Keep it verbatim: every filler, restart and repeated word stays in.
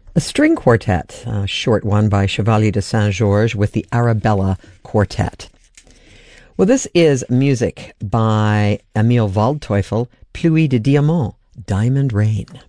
A string quartet, a short one by Chevalier de Saint-Georges with the Arabella Quartet. Well, this is music by Emil Waldteufel, Pluie de Diamant, Diamond Rain.